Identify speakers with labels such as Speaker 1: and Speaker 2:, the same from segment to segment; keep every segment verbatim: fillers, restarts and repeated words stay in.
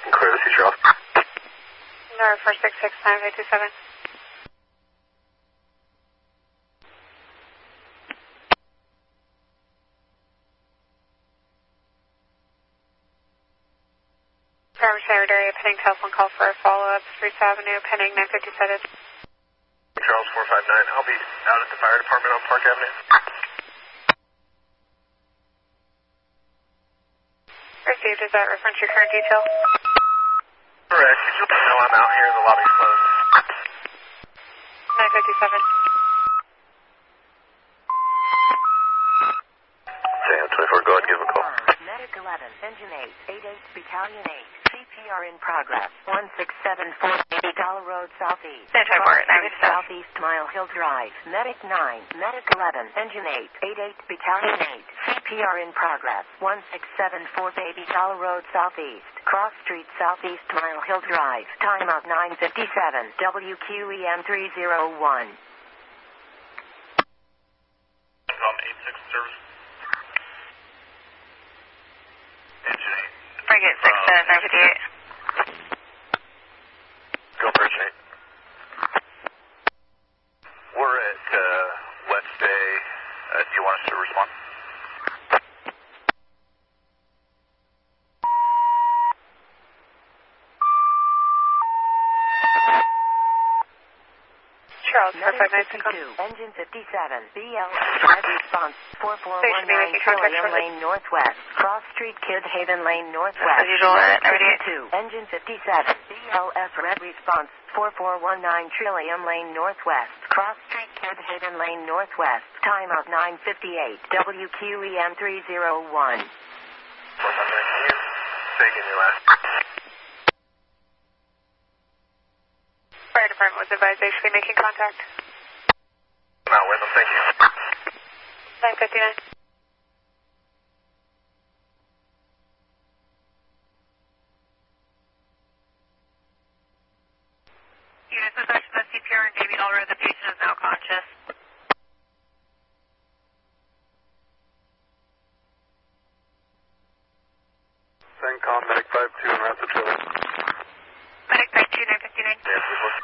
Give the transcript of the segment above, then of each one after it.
Speaker 1: Clear the future off.
Speaker 2: Number four six six nine five two seven. Farmers Hayward area, pending telephone call for a follow-up. Spruce Avenue, pending nine fifty-seven.
Speaker 1: Charles four five nine, I'll be out at the fire department on Park Avenue.
Speaker 2: Received, does that reference your current detail?
Speaker 1: Correct, you just know I'm out here, the lobby's closed.
Speaker 2: nine fifty-seven.
Speaker 1: J M twenty-four, go ahead and give him a call.
Speaker 3: Medic eleven, Engine eight, eighty-eight, Battalion eight, C P R in progress, one six seven four eighty Dollar Road Southeast.
Speaker 2: Ten twenty-four, nine fifty-seven.
Speaker 3: Southeast Mile Hill Drive, Medic nine, Medic eleven, Engine eight, eighty-eight, Battalion eight, C P R in progress, one six seven four eighty Dollar Road Southeast, Cross Street Southeast Mile Hill Drive, timeout nine fifty-seven, W Q E M three oh one.
Speaker 1: Um, eight six service. Engine eight.
Speaker 2: Frigate six to nine fifty-eight.
Speaker 1: Go for Engine eight. We're at uh, West Bay. Uh, do you want us to respond?
Speaker 2: Charles four five nine six.
Speaker 3: fifty-two, Engine fifty-seven, B L Red Response, four four one nine Trillium Lane Northwest, Cross Street Kid Haven Lane Northwest.
Speaker 2: As usual, at
Speaker 3: fifty-two, Engine fifty-seven, B L S Red Response, four four one nine Trillium Lane Northwest, Cross Street Kid Haven Lane Northwest, timeout nine fifty-eight, W Q E M three oh one.
Speaker 1: four five nine, can you say again your last?
Speaker 2: Fire department was advised they should be making contact.
Speaker 1: I'm out with them, thank you.
Speaker 2: nine fifty-nine. Units possession of C P R and J B Dollar, the patient is now conscious.
Speaker 1: CENTCOM, Medic five two, and Rapid Trailer.
Speaker 2: Medic five two nine fifty-nine.
Speaker 1: Yeah, please look.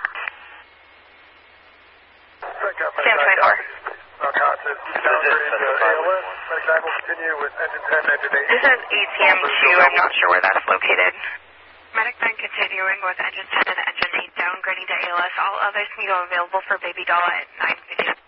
Speaker 1: CENTCOM,
Speaker 2: Sam twenty-four.
Speaker 1: Unconscious, downgraded to A L S. Medic nine will continue with engine ten, engine eight.
Speaker 2: This is A T M two, I'm not sure where that's located. Medic nine continuing with engine ten and engine eight downgrading to A L S. All others can go available for Baby Doll at nine fifty.